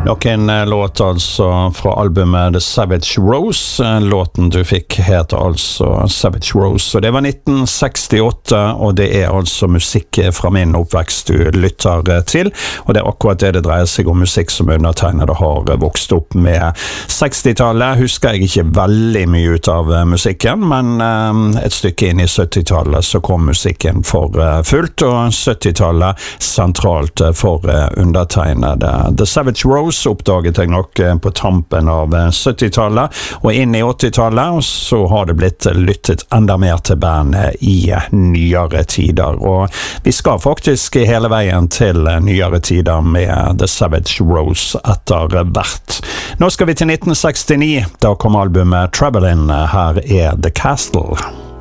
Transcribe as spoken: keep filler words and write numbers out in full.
Nok en låt altså fra albumet The Savage Rose. Låten du fikk heter altså Savage Rose, og det var nitten sekstiåtte, og det er altså musikk fra min oppvekst du lytter til, og det er akkurat det det dreier seg om, musikk som undertegnede har vokst opp med. sekstitallet husker jeg ikke veldig mye ut av musikken, men et stykke inn i syttitallet så kom musikken for fullt, og syttitallet sentralt for undertegnede. The Savage Rose oppdaget jeg nok på tampen av syttitallet, og inn i åttitallet, og så har det blitt lyttet enda mer til bandet i nyere tider, og vi skal faktisk hele veien til nyere tider med The Savage Rose etter hvert. Nå skal vi til nitten sekstini, da kom albumet Travelin', her er The Castle.